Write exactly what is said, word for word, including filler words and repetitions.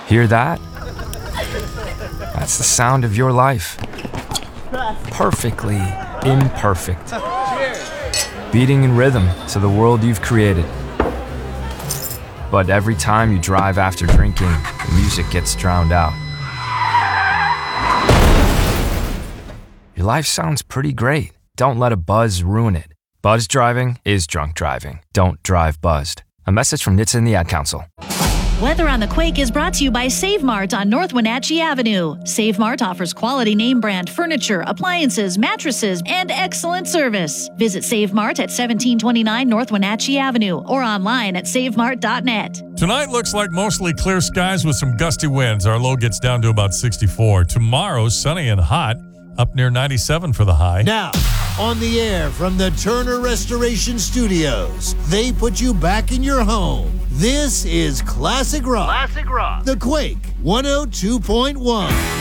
Hear that? That's the sound of your life. Perfectly imperfect. Beating in rhythm to the world you've created. But every time you drive after drinking, the music gets drowned out. Your life sounds pretty great. Don't let a buzz ruin it. Buzz driving is drunk driving. Don't drive buzzed. A message from N H T S A and the Ad Council. Weather on the Quake is brought to you by Save Mart on North Wenatchee Avenue. Save Mart offers quality name brand furniture, appliances, mattresses, and excellent service. Visit Save Mart at seventeen twenty-nine North Wenatchee Avenue or online at save mart dot net. Tonight looks like mostly clear skies with some gusty winds. Our low gets down to about sixty-four. Tomorrow, sunny and hot, up near ninety-seven for the high. Now, on the air from the Turner Restoration Studios, they put you back in your home. This is Classic Rock. Classic Rock. The Quake one oh two point one.